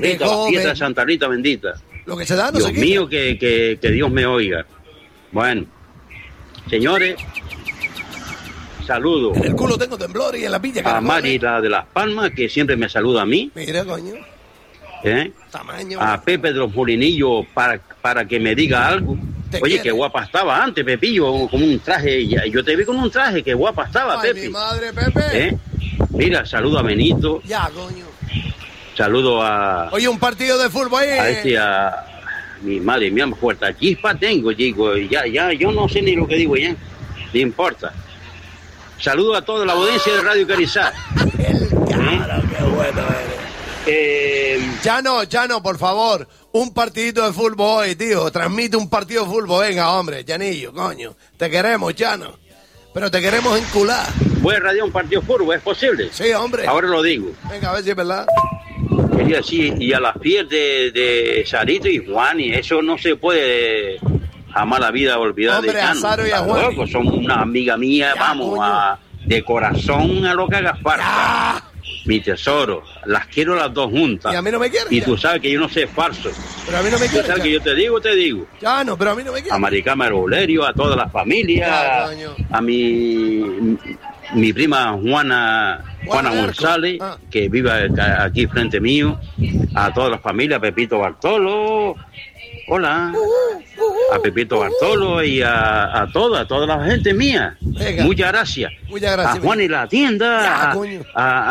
Rita, la fiesta de Santa Rita bendita. Lo que se da no Dios se quita. mío, que Dios me oiga. Bueno, señores, saludo En el culo tengo temblor y en la pilla. a Mari, la de Las Palmas, que siempre me saluda a mí. Mira, coño. Tamaño. A Pepe de los Molinillos para que me diga algo. Oye, qué guapa estaba antes, Pepillo, con un traje. Yo te vi con un traje, qué guapa estaba, Ay, Pepe. mi madre, Pepe. Mira, saludo a Benito. Ya, coño. Saludo a... Oye, un partido de fútbol ahí. A mi madre mía, fuerte chispa tengo, chico. Ya, yo no sé ni lo que digo ya. No importa. Saludo a toda la audiencia de Radio Carizá. Claro, qué bueno eres. Llano, por favor. Un partidito de fútbol hoy, tío. Transmite un partido de fútbol. Venga, hombre, Llanillo, coño. Te queremos, Llano. Pero te queremos encular. Voy a radiar un partido de fútbol, ¿es posible? Sí, hombre. Ahora lo digo. Venga, a ver si es verdad. Quería decir, y a las pies de Sarito y Juani, eso no se puede jamás la vida olvidar. Hombre, de Llano. a Saro y a Juani. Pues son una amiga mía, Ya, vamos, coño. de corazón a lo que haga falta. Mi tesoro, las quiero las dos juntas. Y a mí no me quieres. Y tú sabes que yo no sé falso. Pero a mí no me Tú quieres. sabes que yo te digo. Llano, pero a mí no me quieres. A Maricama Olerio, a toda la familia, Ya, coño. a mi prima Juana González, que vive aquí frente mío, a toda la familia, a Pepito Bartolo, hola, a Pepito Bartolo y a toda la gente mía. Venga. Muchas gracias. Muchas gracias. A Juan y la tienda, Ya, coño.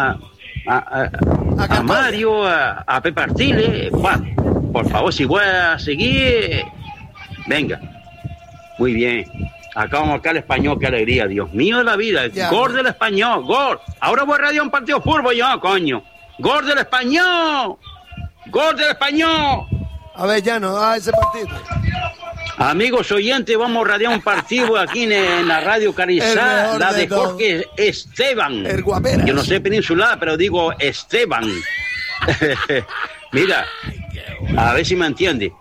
a Mario, a Pepe Artiles. Bueno, por favor, si voy a seguir, venga. Muy bien. Acá vamos acá el español, qué alegría. Dios mío de la vida. Ya. Gol del español, gol. Ahora voy a radiar un partido de fútbol yo, coño. Gol del español. Gol del español. A ver, Llano, a ese partido. Amigos oyentes, vamos a radiar un partido aquí en la Radio El Carizá, mejor la de de Jorge Esteban. El guaperas. Yo no sé peninsular, pero digo Esteban. Mira, a ver si me entiende.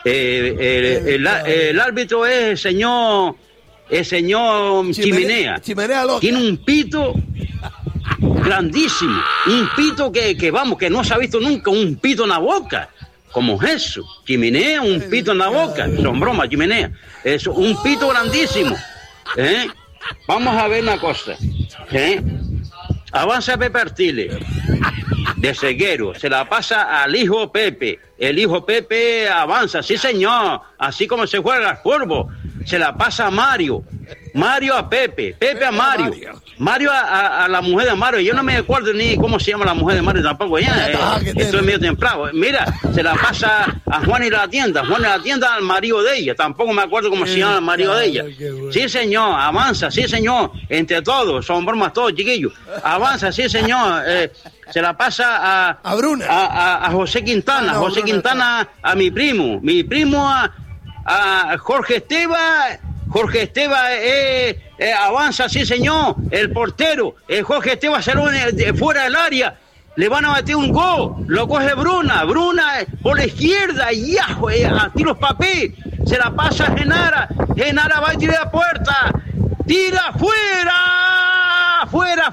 El árbitro es el señor Chimenea. Chimenea loca. Tiene un pito grandísimo. Un pito que vamos, que no se ha visto nunca un pito en la boca. Como eso, Chimenea, un pito en la boca. Son bromas, Chimenea. Es un pito grandísimo. Vamos a ver una cosa. Avanza Pepe Artiles, de Ceguero. Se la pasa al hijo Pepe. El hijo Pepe avanza, sí señor. Así como se juega el fútbol. Se la pasa a Mario. Mario a Pepe. Pepe a Mario. Mario a la mujer de Mario. Yo no me acuerdo ni cómo se llama la mujer de Mario tampoco. Esto es medio temprano. Mira, se la pasa a Juan y la tienda. Juan y la tienda al marido de ella. Tampoco me acuerdo cómo se llama el marido de ella. Sí, señor. Avanza, sí, señor. Entre todos. Son bromas todos, chiquillos. Avanza, sí, señor. Se la pasa a Bruna. A José Quintana. No, José Bruna Quintana a mi primo. Mi primo a Jorge Esteban. Jorge Esteban avanza, sí señor, el portero, Jorge Esteban salió fuera del área, le van a bater un gol, lo coge Bruna por la izquierda, y a tiros papel, se la pasa a Genara va a tirar la puerta, tira fuera,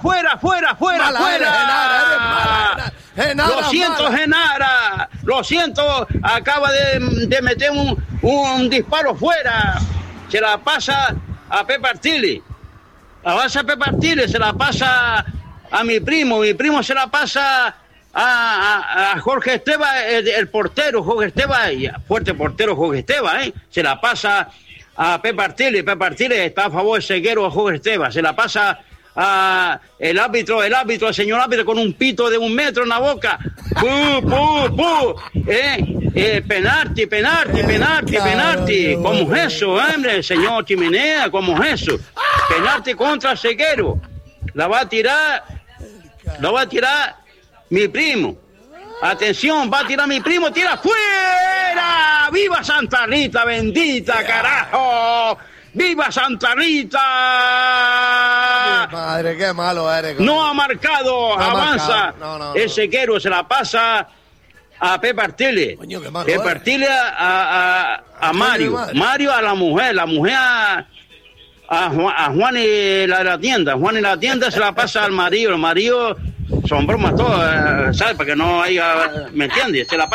Genara, lo siento, Genara, lo siento, acaba de meter un disparo fuera. Se la pasa a Pepe Artiles. Avanza Pepe Artiles, se la pasa a mi primo se la pasa a Jorge Esteban, el portero, Jorge Esteban, fuerte portero Jorge Esteban, se la pasa a Pepe Artiles está a favor de Ceguero a Jorge Esteban, se la pasa a el árbitro, el señor árbitro con un pito de 1 metro en la boca. Penalti. ¿Cómo es eso, hombre, señor Chimenea? ¿Cómo es eso? Penalti contra Ceguero. La va a tirar mi primo. Atención, va a tirar mi primo, tira fuera. ¡Viva Santa Rita, bendita, carajo! ¡Viva Santa Rita! Madre, qué malo eres. No ha marcado, avanza. No. El Ceguero se la pasa a Pepe Artiles. Coño, qué malo Pepe Artiles a Mario. Mario a la mujer a Juan y la tienda. Juan y la tienda se la pasa al marido. El marido Son bromas todas, ¿sabes? Para que no haya, ¿me entiendes? Se la